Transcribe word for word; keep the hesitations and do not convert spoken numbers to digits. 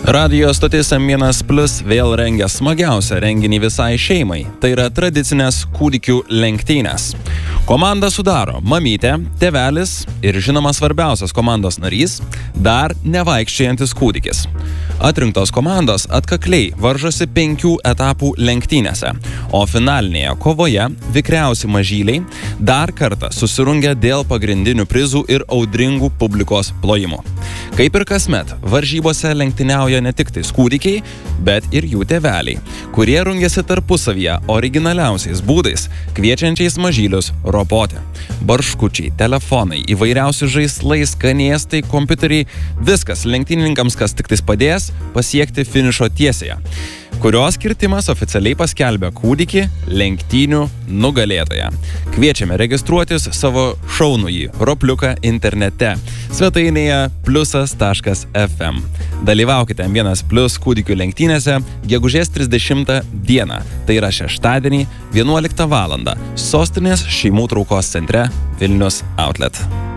Radijo stotis M vienas Plus vėl rengia smagiausią renginį visai šeimai. Tai yra tradicinės kūdikių lenktynės. Komandą sudaro mamytė, tėvelis ir žinoma svarbiausias komandos narys – dar nevaikščiojantis kūdikis. Atrinktos komandos atkakliai varžosi penkių etapų lenktynėse, o finalinėje kovoje vikriausi mažyliai dar kartą susirungia dėl pagrindinių prizų ir audringų publikos plojimų. Kaip ir kasmet, varžybose lenktyniauja ne tik tais kūdikiai, bet ir jų tėveliai, kurie rungiasi tarpusavyje originaliausiais būdais, kviečiančiais mažylius ropoti. Barškučiai, telefonai, įvairiausi žaislai, skanėstai, kompiuteriai – viskas lenktynininkams, kas tik tais padės pasiekti finišo tiesėje, kurios kirtimas oficialiai paskelbė kūdikį lenktynių nugalėtoją. Kviečiame registruotis savo šaunųjį ropliuką internete svetainėje pliusas taškas ef em. Dalyvaukite M vienas Plus kūdikių lenktynėse gegužės trisdešimtą dieną, tai yra šeštadienį vienuoliktą valandą, sostinės šeimų traukos centre Vilnius Outlet.